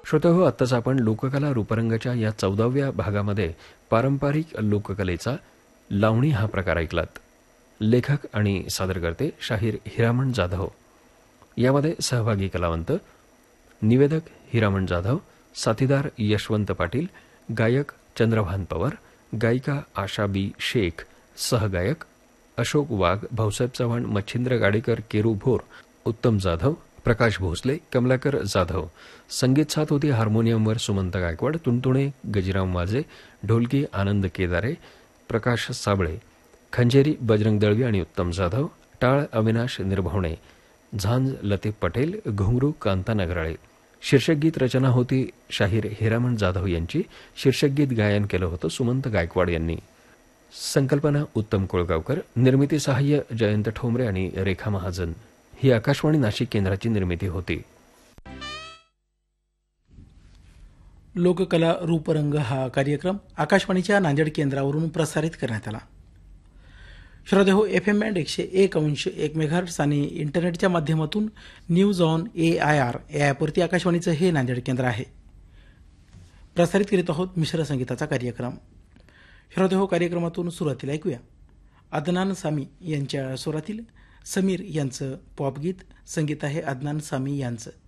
श्रोतेहो, आत्ताच आपण लोककला रूपरंगाच्या या 14व्या भागामध्ये पारंपरिक लोककलेचा लावणी हा प्रकार ऐकलात. लेखक आणि सादरकर्ते शाहीर हिरामण जाधव. यामध्ये सहभागी कलावंत निवेदक हिरामण जाधव, साथीदार यशवंत पाटील, गायक चंद्रभान पवार, गायिका आशा बी शेख, सहगायक अशोक वाघ, भाऊसाहेब चव्हाण, मच्छिंद्र गाडेकर, केरू भोर, उत्तम जाधव, प्रकाश भोसले, कमलाकर जाधव. संगीत साथ होती हार्मोनियमवर सुमंत गायकवाड, तुणतुणे गजिराम वाजे, ढोलकी आनंद केदारे, प्रकाश साबळे, खंजेरी बजरंग दळवी आणि उत्तम जाधव, टाळ अविनाश निर्भवणे, झांज लतीफ पटेल, घुंगरू कांता नगराळे. शीर्षकगीत रचना होती शाहीर हिरामण जाधव यांची. शीर्षकगीत गायन केलं होतं सुमंत गायकवाड यांनी. संकल्पना उत्तम कोळगावकर, निर्मिती सहाय्य जयंत ठोंबरे आणि रेखा महाजन. ही आकाशवाणी नाशिक केंद्राची निर्मिती होती. लोककला रूपरंग हा कार्यक्रम आकाशवाणीच्या नांदेड केंद्रावरून प्रसारित करण्यात आला. श्रोतेहो, FM बँड 101.1 मेगाहर्ट्झ आणि इंटरनेटच्या माध्यमातून न्यूज ऑन AIR या ॲपवरती आकाशवाणीचं हे नांदेड केंद्र आहे. प्रसारित करीत आहोत मिश्र संगीताचा कार्यक्रम. श्रोतेहो, कार्यक्रमातून सुरुवातीला ऐकूया अदनान सामी यांच्या स्वरातील समीर यांचं पॉपगीत. संगीत आहे अदनान सामी यांचं.